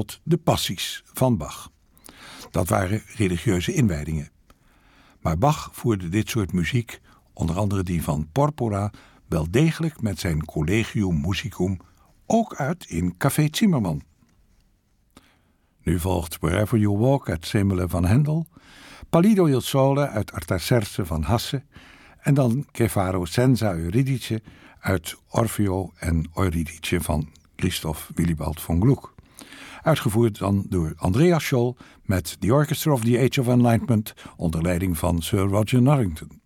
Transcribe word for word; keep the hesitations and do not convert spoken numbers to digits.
bijvoorbeeld de passies van Bach. Dat waren religieuze inwijdingen. Maar Bach voerde dit soort muziek, onder andere die van Porpora, wel degelijk met zijn Collegium Musicum ook uit in Café Zimmermann. Nu volgt Wherever You Walk uit Semele van Händel, Pallido il Sole uit Artaserse van Hasse en dan Che faro senza Euridice uit Orfeo en Euridice van Christoph Willibald von Gluck. Uitgevoerd dan door Andreas Scholl met The Orchestra of the Age of Enlightenment onder leiding van Sir Roger Norrington.